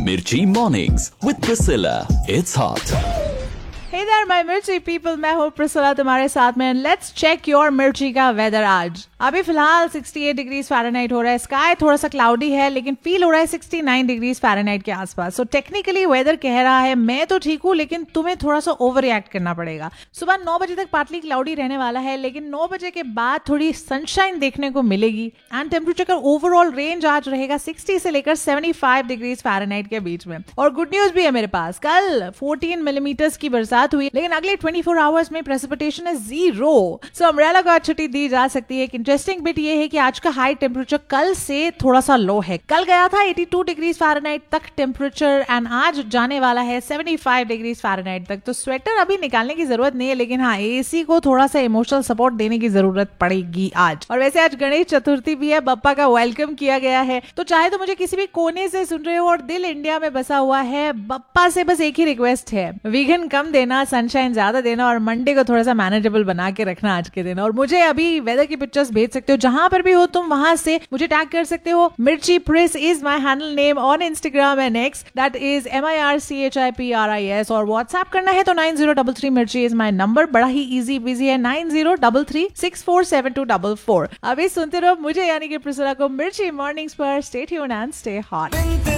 Mirchi Mornings with Priscilla. It's hot. Hey there, my मिर्ची people, मैं हूँ Priscilla तुम्हारे साथ में. लेट्स चेक योर मिर्ची का वेदर आज. अभी फिलहाल 68 डिग्रीज फ़ारेनहाइट हो रहा है. स्काई थोड़ा सा क्लाउडी है लेकिन फील हो रहा है 69 डिग्रीज फ़ारेनहाइट के आसपास. सो टेक्निकली वेदर कह रहा है मैं तो ठीक हूँ लेकिन तुम्हें थोड़ा सा ओवर रिएक्ट करना पड़ेगा. सुबह 9 बजे तक पार्टली क्लाउडी रहने वाला है लेकिन 9 बजे के बाद थोड़ी सनशाइन देखने को मिलेगी. एंड टेम्परेचर का ओवरऑल रेंज आज रहेगा 60 से लेकर 75 डिग्रीज फ़ारेनहाइट के बीच में. और गुड न्यूज भी है मेरे पास. कल 14 मिलीमीटर्स की बरसात हुई लेकिन अगले 24 आवर्स में प्रेसिपिटेशन है 0. सो अम्ब्रेला को आज छुट्टी दी जा सकती है. एक इंटरेस्टिंग बिट ये है कि आज का हाई टेम्परेचर कल से थोड़ा सा लो है. कल गया था 82 डिग्रीज फ़ारेनहाइट तक टेम्परेचर एंड आज जाने वाला है 75 डिग्रीज फ़ारेनहाइट तक. तो स्वेटर अभी निकालने की जरूरत नहीं है लेकिन हाँ, एसी को थोड़ा सा इमोशनल सपोर्ट देने की जरूरत पड़ेगी आज. और वैसे आज गणेश चतुर्थी भी है. बप्पा का वेलकम किया गया है. तो चाहे तो मुझे किसी भी कोने से सुन रहे हो और दिल इंडिया में बसा हुआ है, बप्पा से बस एक ही रिक्वेस्ट है, वीगन कम देना, सनशाइन ज्यादा देना और मंडे को थोड़ा सा मैनेजेबल बना के रखना आज के दिन. और मुझे अभी वेदर की पिक्चर्स भेज सकते हो जहां पर भी हो तुम, वहां से मुझे टैग कर सकते हो. मिर्ची प्रिस is my handle name on Instagram and x, that is MIRCHIPRIS. और व्हाट्सएप करना है तो 9033 मिर्ची इज माय नंबर. बड़ा ही इजी बिजी है. 9033647244. अभी सुनते रहो मुझे यानी कि प्रिसिला को मिर्ची मॉर्निंग्स पर. Stay tuned and stay hot.